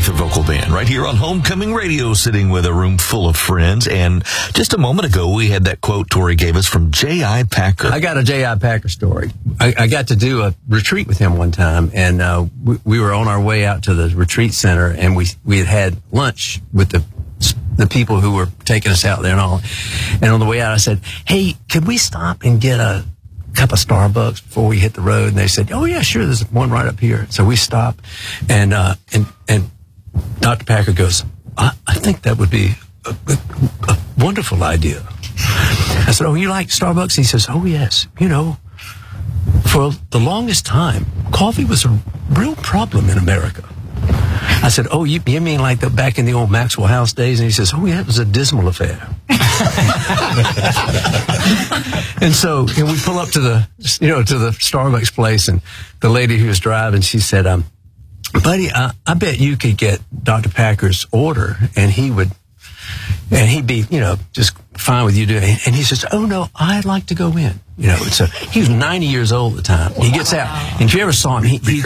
Luther Vocal Band right here on Homecoming Radio, sitting with a room full of friends. And just a moment ago, we had that quote Tori gave us from J.I. Packer. I got a J.I. Packer story. I got to do a retreat with him one time, and we were on our way out to the retreat center, and we had lunch with the people who were taking us out there and all. And on the way out, I said, "Hey, could we stop and get a cup of Starbucks before we hit the road?" And they said, "Oh yeah, sure. There's one right up here." So we stopped, and Dr. Packer goes, I think that would be a wonderful idea. I said, "Oh, you like Starbucks?" He says, "Oh yes. You know, for the longest time, coffee was a real problem in America." I said, "Oh, you mean like back in the old Maxwell House days?" And he says, "Oh yeah, it was a dismal affair." And we pull up to the Starbucks place, and the lady who was driving, she said, "Buddy, I bet you could get Dr. Packer's order, and he'd be, just fine with you doing it." And he says, "Oh no, I'd like to go in." So he was 90 years old at the time. He gets out, and if you ever saw him, he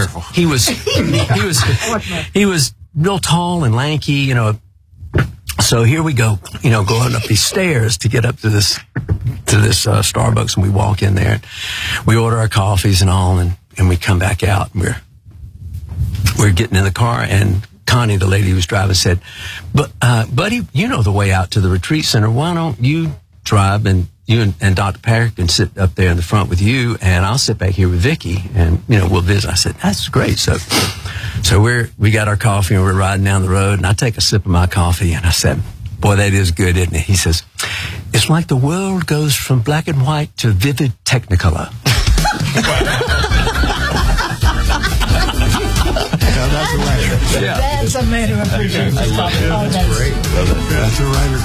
was real tall and lanky, So here we go, going up these stairs to get up to this Starbucks, and we walk in there, we order our coffees and all, and we come back out, and we're getting in the car, and Connie, the lady who was driving, said, "Buddy, you know the way out to the retreat center. Why don't you drive, and you and Dr. Packer can sit up there in the front with you, and I'll sit back here with Vicky, and we'll visit." I said, "That's great." So we got our coffee, and we're riding down the road, and I take a sip of my coffee, and I said, "Boy, that is good, isn't it?" He says, "It's like the world goes from black and white to vivid technicolor." That's a writer. Yeah. That's a man who appreciates. I love it. Oh, That's great. Love it. That's a writer.